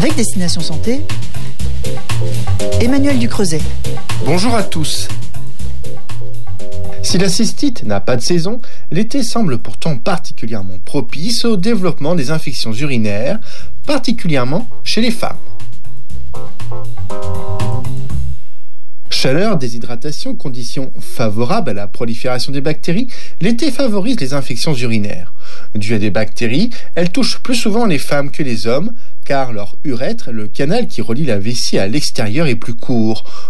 Avec Destination Santé, Emmanuel Ducreuset. Bonjour à tous. Si la cystite n'a pas de saison, l'été semble pourtant particulièrement propice au développement des infections urinaires, particulièrement chez les femmes. Chaleur, déshydratation, conditions favorables à la prolifération des bactéries, l'été favorise les infections urinaires. Dues à des bactéries, elles touchent plus souvent les femmes que les hommes, car leur urètre, le canal qui relie la vessie à l'extérieur, est plus court.